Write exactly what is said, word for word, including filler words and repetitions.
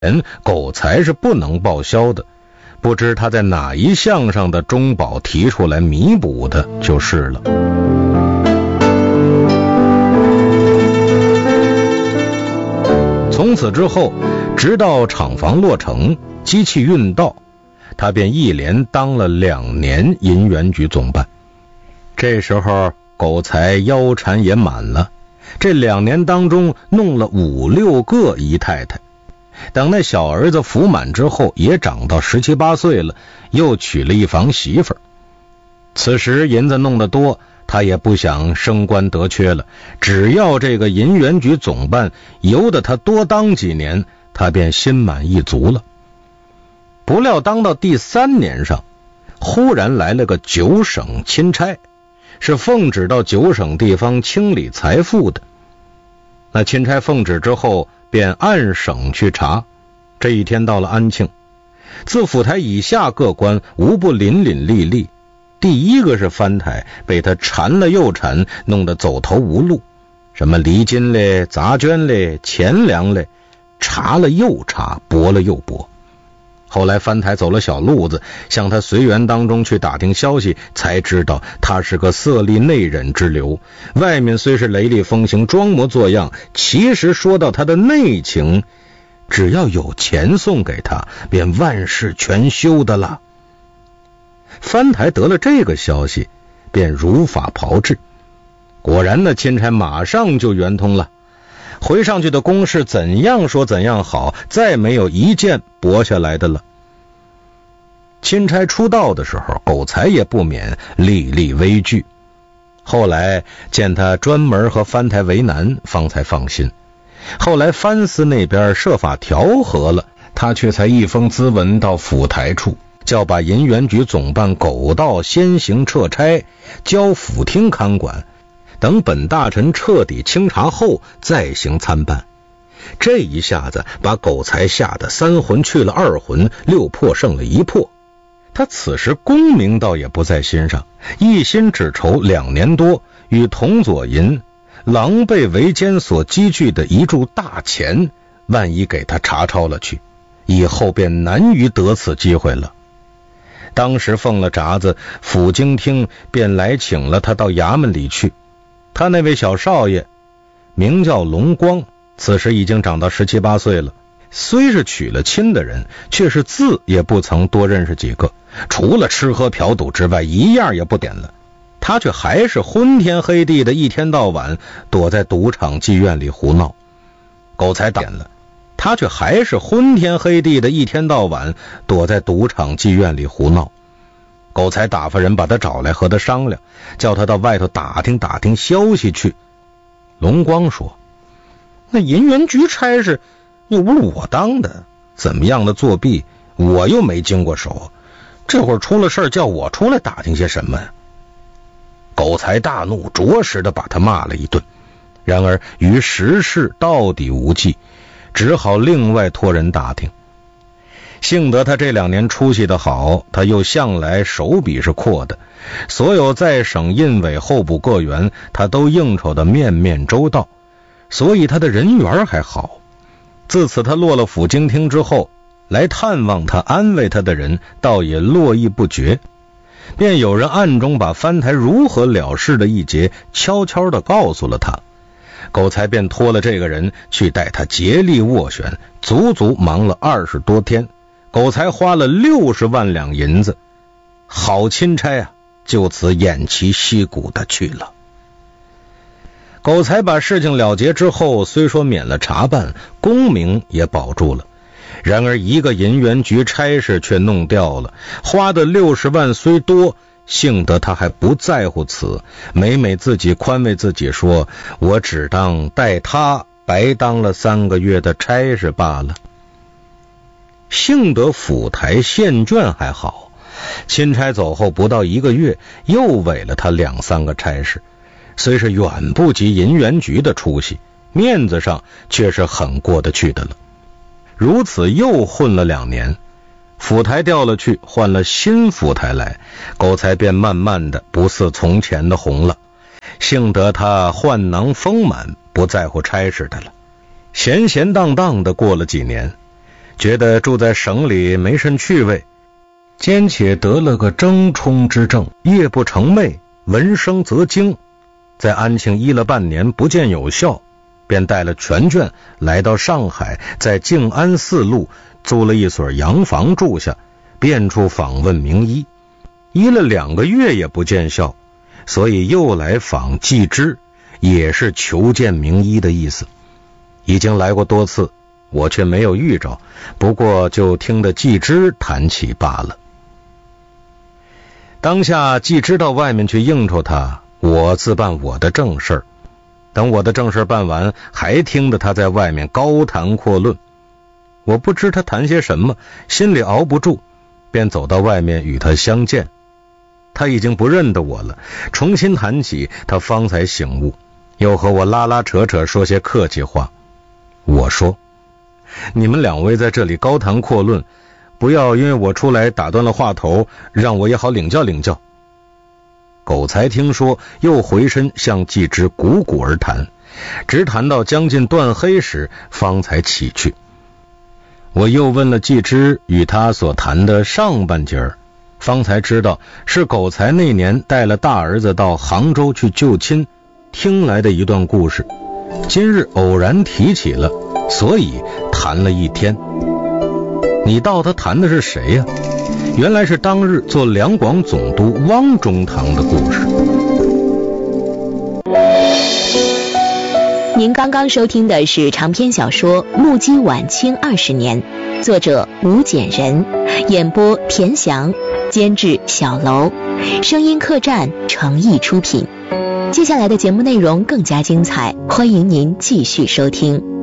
狗才是不能报销的，不知他在哪一项上的中保提出来弥补的就是了。从此之后，直到厂房落成，机器运到，他便一连当了两年银元局总办。这时候狗才腰缠也满了，这两年当中弄了五六个姨太太。等那小儿子服满之后，也长到十七八岁了，又娶了一房媳妇儿。此时银子弄得多，他也不想升官得缺了，只要这个银元局总办由得他多当几年，他便心满意足了。不料当到第三年上，忽然来了个九省钦差，是奉旨到九省地方清理财富的。那钦差奉旨之后，便按省去查。这一天到了安庆，自府台以下各官无不凛凛沥沥。第一个是藩台，被他缠了又缠，弄得走投无路，什么厘金嘞、杂捐嘞、钱粮嘞，查了又查，驳了又驳。后来藩台走了小路子，向他随员当中去打听消息，才知道他是个色厉内荏之流，外面虽是雷厉风行装模作样，其实说到他的内情，只要有钱送给他，便万事全休的了。藩台得了这个消息，便如法炮制。果然那钦差马上就圆通了，回上去的公事怎样说怎样好，再没有一件驳下来的了。钦差出道的时候，狗才也不免历历危惧，后来见他专门和藩台为难，方才放心。后来藩司那边设法调和了，他却才一封咨文到府台处，叫把银元局总办狗道先行撤差，交府厅看管，等本大臣彻底清查后再行参办。这一下子把狗才吓得三魂去了二魂，六魄剩了一魄。他此时功名倒也不在心上，一心只愁两年多与同左银狼狈为奸所积聚的一注大钱，万一给他查抄了去，以后便难于得此机会了。当时奉了札子，府经厅便来请了他到衙门里去。他那位小少爷名叫龙光，此时已经长到十七八岁了，虽是娶了亲的人，却是字也不曾多认识几个，除了吃喝嫖赌之外，一样也不点了。他却还是昏天黑地的一天到晚躲在赌场妓院里胡闹。狗才点了，他却还是昏天黑地的一天到晚躲在赌场妓院里胡闹。狗才打发人把他找来和他商量，叫他到外头打听打听消息去。龙光说，那银元局差事又不是我当的，怎么样的作弊我又没经过手，这会儿出了事儿叫我出来打听些什么呀？狗才大怒，着实的把他骂了一顿，然而于实事到底无济，只好另外托人打听。幸得他这两年出息的好，他又向来手笔是阔的，所有在省印委候补各员他都应酬的面面周到，所以他的人缘还好。自此他落了府经厅之后，来探望他安慰他的人倒也络绎不绝，便有人暗中把藩台如何了事的一节悄悄地告诉了他。狗才便托了这个人去带他竭力斡旋，足足忙了二十多天，狗才花了六十万两银子，好钦差啊，就此偃旗息鼓的去了。狗才把事情了结之后，虽说免了查办，功名也保住了，然而一个银元局差事却弄掉了，花的六十万虽多，幸得他还不在乎此，每每自己宽慰自己说，我只当带他白当了三个月的差事罢了。幸得府台县卷还好，钦差走后不到一个月，又委了他两三个差事，虽是远不及银元局的出息，面子上却是很过得去的了。如此又混了两年，府台调了去，换了新府台来，狗才便慢慢的不似从前的红了。幸得他幻囊丰满，不在乎差事的了。闲闲荡荡的过了几年， 觉得住在省里没甚趣味，兼且得了个怔冲之症，夜不成寐，闻声则惊，在安庆医了半年不见有效，便带了全卷来到上海，在静安寺路租了一所洋房住下，遍处访问名医，医了两个月也不见效，所以又来访季之，也是求见名医的意思。已经来过多次，我却没有遇着，不过就听得季之谈起罢了。当下季之到外面去应酬他，我自办我的正事，等我的正事办完，还听得他在外面高谈阔论。我不知他谈些什么，心里熬不住，便走到外面与他相见。他已经不认得我了，重新谈起，他方才醒悟，又和我拉拉扯扯说些客气话。我说，你们两位在这里高谈阔论，不要因为我出来打断了话头，让我也好领教领教。狗才听说，又回身向季之鼓鼓而谈，直谈到将近断黑时，方才起去。我又问了季之与他所谈的上半截儿，方才知道是狗才那年带了大儿子到杭州去救亲，听来的一段故事，今日偶然提起了，所以谈了一天。你道他谈的是谁呀？原来是当日做两广总督汪中堂的故事。 您刚刚收听的是长篇小说《目击晚清二十年》，作者吴简人，演播田翔，监制小楼，声音客栈诚意出品。接下来的节目内容更加精彩，欢迎您继续收听。